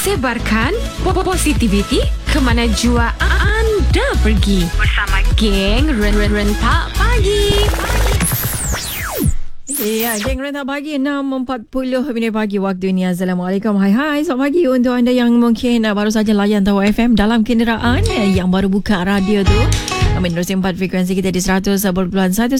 Sebarkan positivity ke mana jua anda pergi bersama geng Rentak Pagi. Ya, geng Rentak Pagi 6.40 pagi waktu ini. Assalamualaikum. Hai, selamat pagi untuk anda yang mungkin baru saja layan Tahu FM dalam kenderaan yang baru buka radio tu. Menerusi 4 frekuensi kita di 100.1, 93.6,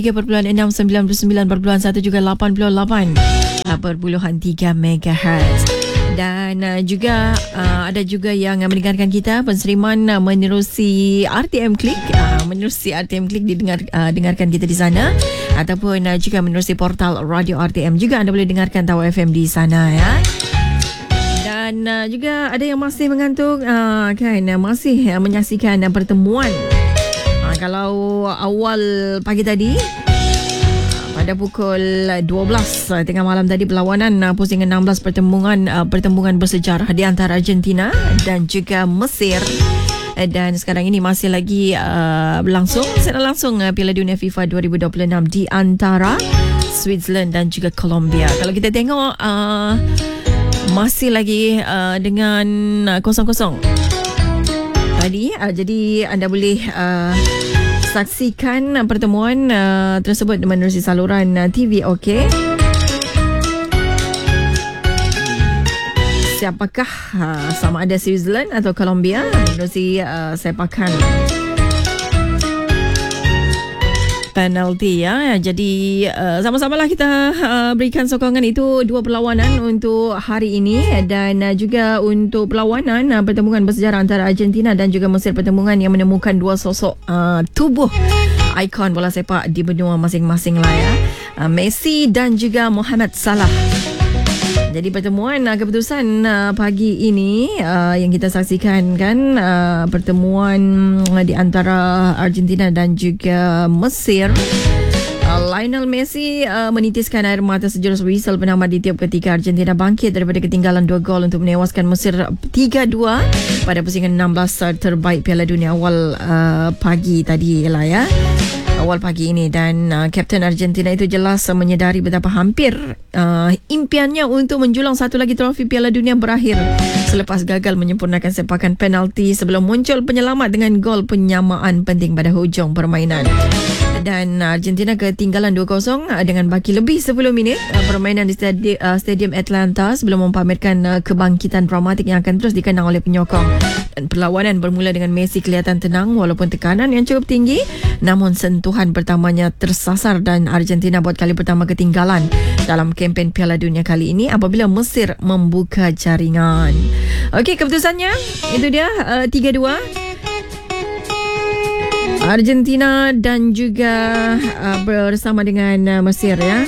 99.1 juga 88.3 MHz. Dan juga ada juga yang mendengarkan kita penseriman menerusi RTM Klik, dengarkan kita di sana, ataupun juga menerusi portal Radio RTM juga anda boleh dengarkan Tahu FM di sana ya. Dan juga ada yang masih mengantuk masih menyaksikan pertemuan kalau awal pagi tadi pada pukul 12 tengah malam tadi, perlawanan pusingan 16 pertembungan bersejarah di antara Argentina dan juga Mesir. Dan sekarang ini masih lagi berlangsung secara langsung Piala Dunia FIFA 2026 di antara Switzerland dan juga Colombia. Kalau kita tengok masih lagi dengan 0-0 tadi, jadi anda boleh saksikan pertemuan tersebut menerusi saluran TV OK. Siapakah sama ada Switzerland atau Colombia menerusi sepakan penalti ya. Jadi sama-samalah kita berikan sokongan itu dua perlawanan untuk hari ini. Dan juga untuk perlawanan pertembungan bersejarah antara Argentina dan juga Mesir, pertembungan yang menemukan dua sosok tubuh ikon bola sepak di benua masing-masing lah ya, Messi dan juga Mohamed Salah. Jadi pertemuan keputusan pagi ini yang kita saksikan kan, pertemuan di antara Argentina dan juga Mesir. Lionel Messi menitiskan air mata sejurus whistle penamat di tiap ketika Argentina bangkit daripada ketinggalan 2 gol untuk menewaskan Mesir 3-2 pada pusingan 16 terbaik Piala Dunia awal pagi tadi lah ya. Awal pagi ini. Dan Kapten Argentina itu jelas menyedari betapa hampir impiannya untuk menjulang satu lagi trofi Piala Dunia berakhir selepas gagal menyempurnakan sepakan penalti sebelum muncul penyelamat dengan gol penyamaan penting pada hujung permainan. Dan Argentina ketinggalan 2-0 dengan baki lebih 10 minit permainan di Stadium Atlanta sebelum mempamerkan kebangkitan dramatik yang akan terus dikenang oleh penyokong. Dan perlawanan bermula dengan Messi kelihatan tenang walaupun tekanan yang cukup tinggi, namun sentuhan pertamanya tersasar dan Argentina buat kali pertama ketinggalan dalam kempen Piala Dunia kali ini apabila Mesir membuka jaringan. Okey, keputusannya itu dia 3-2 Argentina dan juga bersama dengan Mesir ya.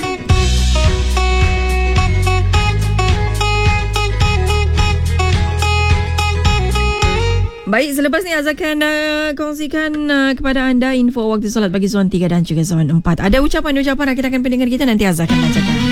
Baik, selepas ni Azhar akan kongsikan kepada anda info waktu solat bagi zon 3 dan juga zon 4. Ada ucapan-ucapan rakyat akan pendengar kita, nanti Azhar akan bacakan.